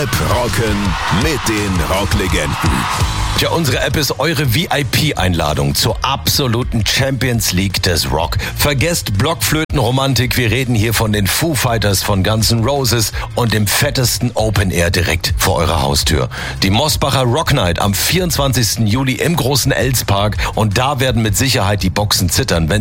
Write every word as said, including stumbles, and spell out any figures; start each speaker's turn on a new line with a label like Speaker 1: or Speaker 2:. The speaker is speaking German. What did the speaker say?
Speaker 1: App rocken mit den Rocklegenden.
Speaker 2: Tja, unsere App ist eure V I P-Einladung zur absoluten Champions League des Rock. Vergesst Blockflötenromantik, wir reden hier von den Foo Fighters, von Guns N' Roses und dem fettesten Open Air direkt vor eurer Haustür. Die Mosbacher Rock Night am vierundzwanzigsten Juli im großen Elspark und da werden mit Sicherheit die Boxen zittern, wenn